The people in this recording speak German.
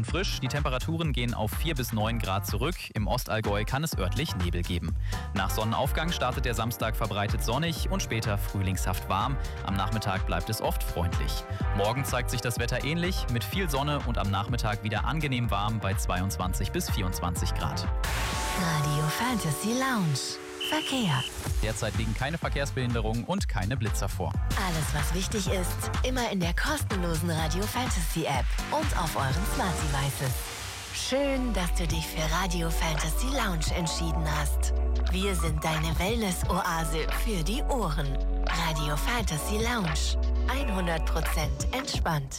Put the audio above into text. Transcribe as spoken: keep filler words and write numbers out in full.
und frisch. Die Temperaturen gehen auf vier bis neun Grad zurück. Im Ostallgäu kann es örtlich Nebel geben. Nach Sonnenaufgang startet der Samstag verbreitet sonnig und später frühlingshaft warm. Am Nachmittag bleibt es oft freundlich. Morgen zeigt sich das Wetter ähnlich, mit viel Sonne und am Nachmittag wieder angenehm warm bei zweiundzwanzig bis vierundzwanzig Grad. Radio Fantasy Lounge. Verkehr. Derzeit liegen keine Verkehrsbehinderungen und keine Blitzer vor. Alles, was wichtig ist, immer in der kostenlosen Radio Fantasy App und auf euren Smart Devices. Schön, dass du dich für Radio Fantasy Lounge entschieden hast. Wir sind deine Wellness-Oase für die Ohren. Radio Fantasy Lounge. hundert Prozent entspannt.